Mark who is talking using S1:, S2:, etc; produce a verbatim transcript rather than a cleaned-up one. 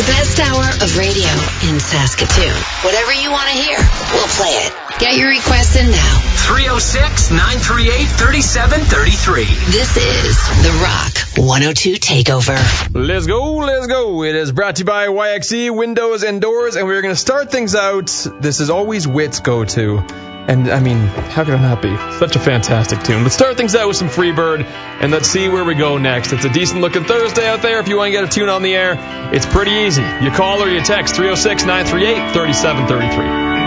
S1: The best hour of radio in Saskatoon. Whatever you want to hear, we'll play it. Get your requests in now.
S2: three oh six, nine three eight, three seven three three.
S1: This is The Rock one oh two Takeover.
S3: Let's go, let's go. It is brought to you by Y X E Windows and Doors, and we're going to start things out. This is always Wit's go-to. And, I mean, how could it not be? Such a fantastic tune. Let's start things out with some Freebird, and let's see where we go next. It's a decent-looking Thursday out there. If you want to get a tune on the air, it's pretty easy. You call or you text three oh six, nine three eight, three seven three three.